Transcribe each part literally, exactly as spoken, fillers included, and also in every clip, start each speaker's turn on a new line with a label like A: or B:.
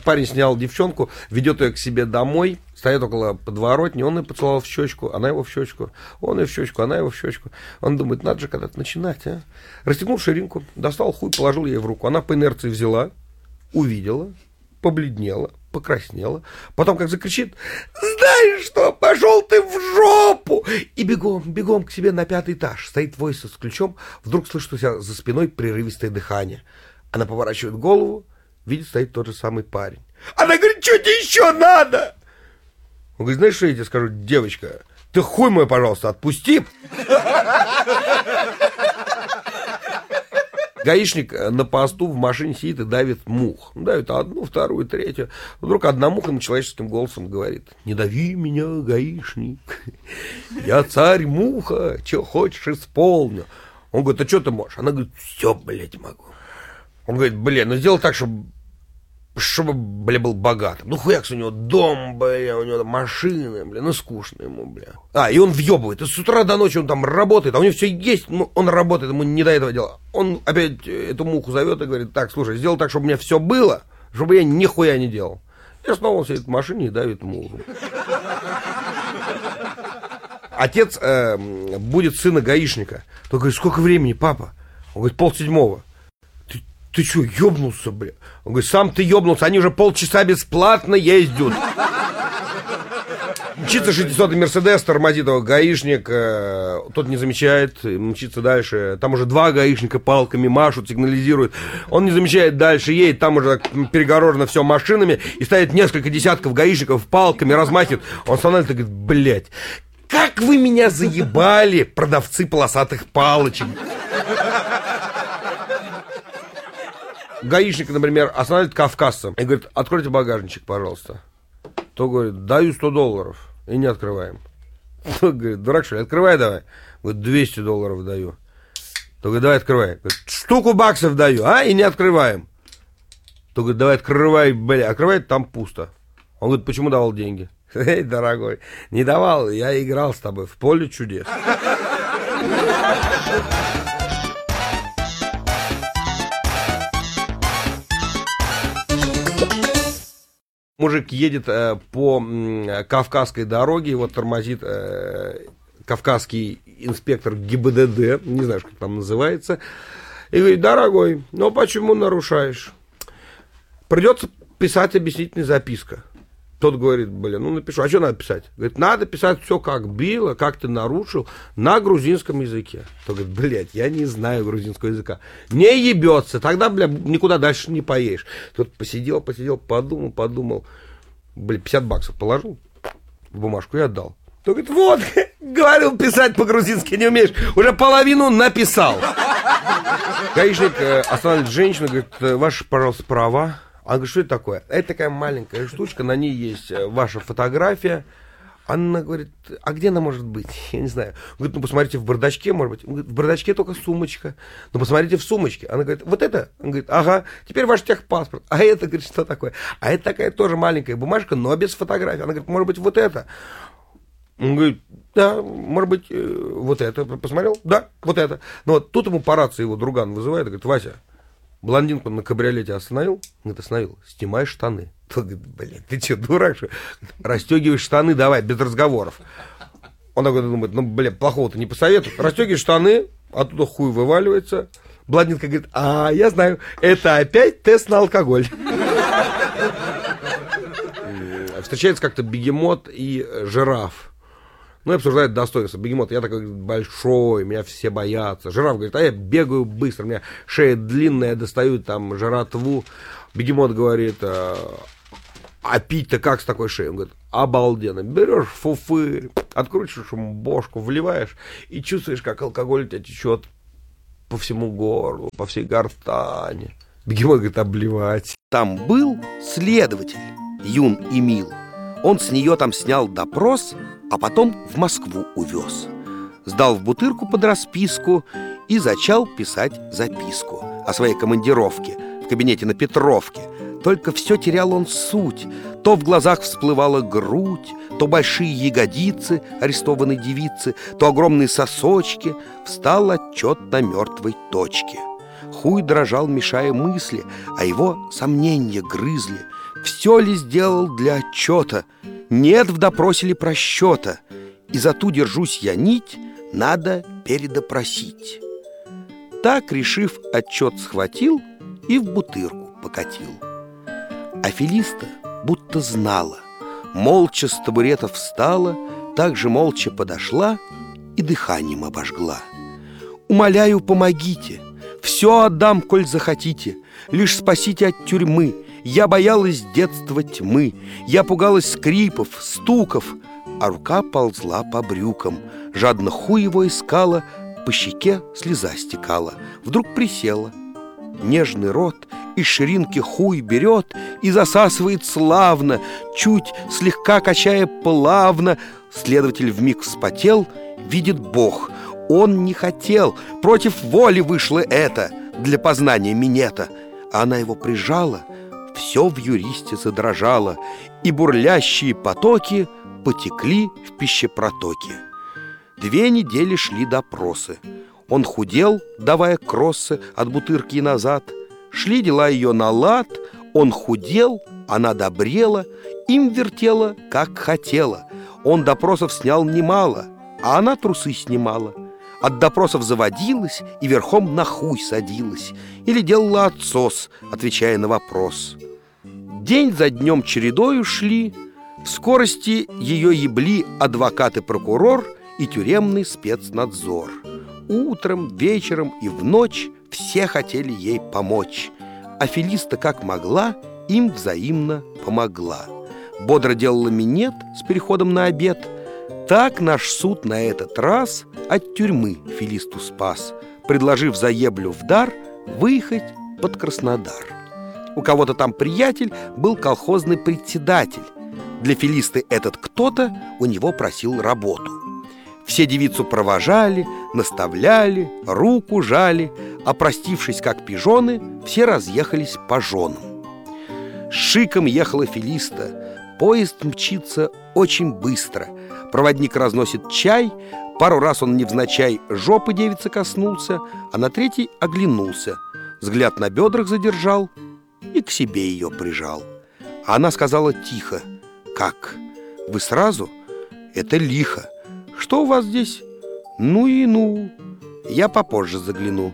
A: парень снял девчонку, ведет ее к себе домой, стоит около подворотни, он ее поцеловал в щечку, она его в щечку, он ее в щечку, она его в щечку. Он думает, надо же когда-то начинать, а? Расстегнул ширинку, достал хуй, положил ей в руку. Она по инерции взяла, увидела, побледнела, покраснела. Потом как закричит, знаешь что, пошел ты в жопу! И бегом, бегом к себе на пятый этаж. Стоит Войса с ключом, вдруг слышит у себя за спиной прерывистое дыхание. Она поворачивает голову, видит, стоит тот же самый парень. Она говорит, что тебе еще надо? Он говорит, знаешь, что я тебе скажу, девочка? Ты хуй мой, пожалуйста, отпусти. Гаишник на посту в машине сидит и давит мух. Давит одну, вторую, третью. Вдруг одна муха человеческим голосом говорит, не дави меня, гаишник. Я царь-муха, что хочешь исполню. Он говорит, а что ты можешь? Она говорит, все, блядь, могу. Он говорит, блин, ну сделай так, чтобы... Чтобы, бля, был богатым. Ну, хуякс у него дом, бля, у него машины, бля, ну, скучно ему, бля. А, и он въебывает, и с утра до ночи он там работает, а у него все есть, ну, он работает, ему не до этого дела. Он опять эту муху зовет и говорит, так, слушай, сделай так, чтобы у меня все было, чтобы я нихуя не делал. И снова он сидит в машине и давит муху. Отец э, будет сына гаишника. Тот говорит, сколько времени, папа? Он говорит, полседьмого. Ты что, ёбнулся, бля? Он говорит, сам ты ёбнулся, они уже полчаса бесплатно ездят. Мчится шестисотый Мерседес, тормозит его гаишник, э, тот не замечает, мчится дальше. Там уже два гаишника палками машут, сигнализируют. Он не замечает, дальше едет, там уже перегорожено все машинами, и стоит несколько десятков гаишников палками, размахивают. Он становится и говорит, блядь, как вы меня заебали, продавцы полосатых палочек. Гаишник, например, останавливает кавказца и говорит, откройте багажничек, пожалуйста. То говорит, даю сто долларов. И не открываем. То говорит, дурак что ли, открывай давай. Говорит, двести долларов даю. То говорит, давай открывай. Говорит, штуку баксов даю, а, и не открываем. То говорит, давай открывай, бля, открывает, там пусто. Он говорит, почему давал деньги? Эй, дорогой, не давал, я играл с тобой в поле чудес. Мужик едет э, по э, Кавказской дороге, его тормозит э, кавказский инспектор ГИБДД, не знаю, как там называется, и говорит, дорогой, ну почему нарушаешь? Придется писать объяснительная записка. Тот говорит, блин, ну напишу, а что надо писать? Говорит, надо писать все как было, как ты нарушил, на грузинском языке. Тот говорит, блядь, я не знаю грузинского языка. Не ебется, тогда, бля, никуда дальше не поедешь. Тот посидел, посидел, подумал, подумал, блин, пятьдесят баксов положил в бумажку и отдал. Тот говорит, вот, говорил, писать по-грузински не умеешь, уже половину написал. Гаишник э, останавливает женщину, говорит, ваши, пожалуйста, права. Она говорит, что это такое? Это такая маленькая штучка, на ней есть ваша фотография. Она говорит, а где она может быть? Я не знаю. Говорит, ну посмотрите в бардачке, может быть. Он говорит, в бардачке только сумочка. Ну посмотрите в сумочке. Она говорит, вот это? Он говорит, ага, теперь ваш техпаспорт. А это, говорит, что такое? А это такая тоже маленькая бумажка, но без фотографии. Она говорит, может быть, вот это? Он говорит, да, может быть, вот это. Посмотрел? Да, вот это. Ну вот тут ему по рации его друган вызывает и говорит, Вася, блондинку на кабриолете остановил? Говорит, остановил. Снимай штаны. Тот говорит, блядь, ты что, дурак, что? Расстегивай штаны, давай, без разговоров. Он такой думает, ну, блядь, плохого-то не посоветую. Расстегивай штаны, оттуда хуй вываливается. Блондинка говорит, а, я знаю, это опять тест на алкоголь. Встречается как-то бегемот и жираф. Ну, и обсуждают достоинства. Бегемот, я такой большой, меня все боятся. Жираф говорит, а я бегаю быстро, у меня шея длинная, я достаю там жратву. Бегемот говорит, а пить-то как с такой шеей? Он говорит, обалденно. Берешь фуфырь, откручиваешь ему бошку, вливаешь и чувствуешь, как алкоголь у тебя течет по всему горлу, по всей гортани. Бегемот говорит, обливать. Там был следователь, юн и мил. Он с нее там снял допрос, а потом в Москву увез. Сдал в бутырку под расписку и зачал писать записку о своей командировке в кабинете на Петровке. Только все терял он суть. То в глазах всплывала грудь, то большие ягодицы арестованной девицы, то огромные сосочки. Встал отчет на мертвой точке. Хуй дрожал, мешая мысли, а его сомнения грызли.
B: Все ли сделал для отчета? Нет, в допросе ли просчета? И за ту держусь я нить, надо передопросить. Так, решив, отчет схватил и в бутырку покатил. А Фелиста будто знала, молча с табурета встала, так же молча подошла и дыханием обожгла. «Умоляю, помогите, все отдам, коль захотите, лишь спасите от тюрьмы. Я боялась с детства тьмы, я пугалась скрипов, стуков». А рука ползла по брюкам, жадно хуй его искала, по щеке слеза стекала. Вдруг присела. Нежный рот из ширинки хуй берет и засасывает славно, чуть слегка качая плавно. Следователь вмиг вспотел, видит Бог. Он не хотел, против воли вышло это для познания минета. А она его прижала, все в юристе задрожало, и бурлящие потоки потекли в пищепротоке. Две недели шли допросы. Он худел, давая кроссы от бутырки назад. Шли дела ее на лад. Он худел, она добрела, им вертела, как хотела. Он допросов снял немало, а она трусы снимала. От допросов заводилась и верхом на хуй садилась. Или делала отсос, отвечая на вопрос. День за днем чередою шли. В скорости ее ебли адвокат и прокурор и тюремный спецнадзор. Утром, вечером и в ночь все хотели ей помочь. А Фелиста, как могла, им взаимно помогла. Бодро делала минет с переходом на обед. Так наш суд на этот раз от тюрьмы Фелисту спас, предложив за еблю в дар выехать под Краснодар. У кого-то там приятель был колхозный председатель. Для Фелисты этот кто-то у него просил работу. Все девицу провожали, наставляли, руку жали, а простившись как пижоны, все разъехались по женам. С шиком ехала Фелиста. Поезд мчится очень быстро. Проводник разносит чай. Пару раз он невзначай жопы девицы коснулся, а на третий оглянулся, взгляд на бедрах задержал и к себе ее прижал. А она сказала тихо: «Как? Вы сразу? Это лихо. Что у вас здесь? Ну и ну. Я попозже загляну».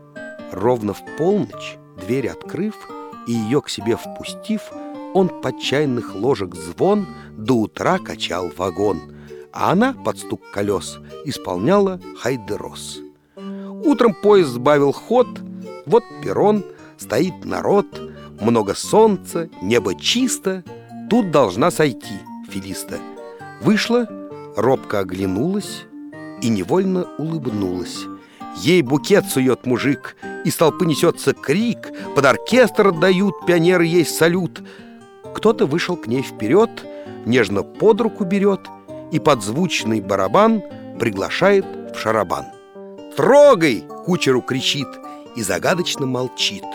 B: Ровно в полночь, дверь открыв и ее к себе впустив, он под чайных ложек звон до утра качал вагон, а она под стук колес исполняла хайдерос. Утром поезд сбавил ход, вот перрон, стоит народ, много солнца, небо чисто. Тут должна сойти Фелиста. Вышла, робко оглянулась и невольно улыбнулась. Ей букет сует мужик, из толпы несется крик, под оркестр отдают пионеры ей салют. Кто-то вышел к ней вперед, нежно под руку берет и под звучный барабан приглашает в шарабан. «Трогай!» — кучеру кричит и загадочно молчит.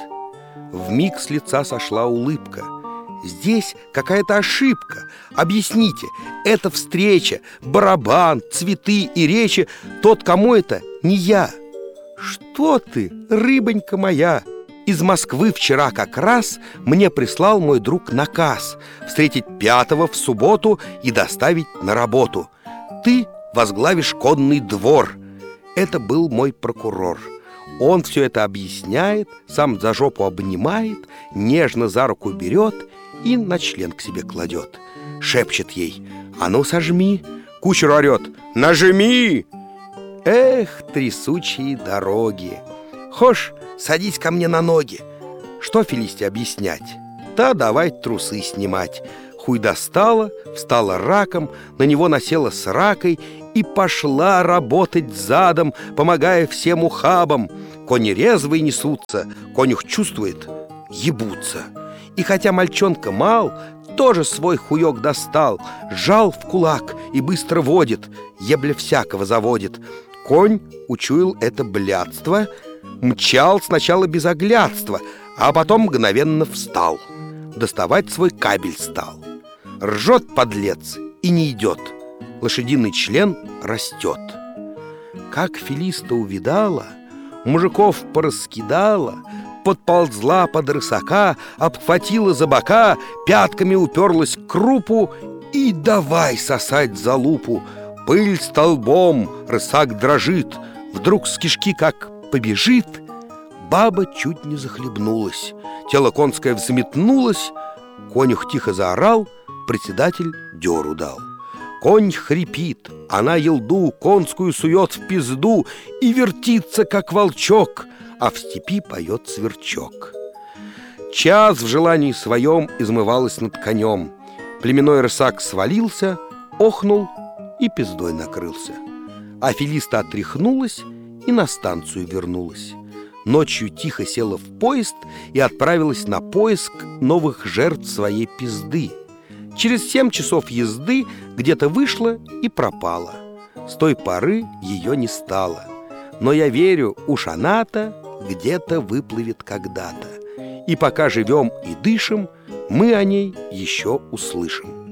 B: Вмиг с лица сошла улыбка. «Здесь какая-то ошибка. Объясните, это встреча, барабан, цветы и речи. Тот, кому это, не я». «Что ты, рыбонька моя? Из Москвы вчера как раз мне прислал мой друг наказ встретить пятого в субботу и доставить на работу. Ты возглавишь конный двор». Это был мой прокурор. Он все это объясняет, сам за жопу обнимает, нежно за руку берет и на член к себе кладет. Шепчет ей: «А ну сожми!» Кучер орет: «Нажми!» Эх, трясучие дороги! Хошь, садись ко мне на ноги. Что Фелисте объяснять? Да давай трусы снимать. Хуй достала, встала раком, на него насела с ракой и пошла работать задом, помогая всем ухабам. Кони резвые несутся, конюх чувствует — ебутся. И хотя мальчонка мал, тоже свой хуёк достал, жал в кулак и быстро водит, ебля всякого заводит. Конь учуял это блядство, мчал сначала без оглядства, а потом мгновенно встал, доставать свой кабель стал. Ржет подлец и не идет, лошадиный член растет. Как Фелиста увидала, мужиков пораскидала, подползла под рысака, обхватила за бока, пятками уперлась к крупу и давай сосать за лупу. Пыль столбом, рысак дрожит, вдруг с кишки как побежит. Баба чуть не захлебнулась, тело конское взметнулось, конюх тихо заорал, председатель дёру дал. Конь хрипит, она елду конскую сует в пизду и вертится, как волчок, а в степи поет сверчок. Час в желании своем измывалась над конем. Племенной рысак свалился, охнул и пиздой накрылся. А Филиста отряхнулась и на станцию вернулась. Ночью тихо села в поезд и отправилась на поиск новых жертв своей пизды. Через семь часов езды где-то вышла и пропала. С той поры ее не стало. Но я верю, уж она-то где-то выплывет когда-то. И пока живем и дышим, мы о ней еще услышим.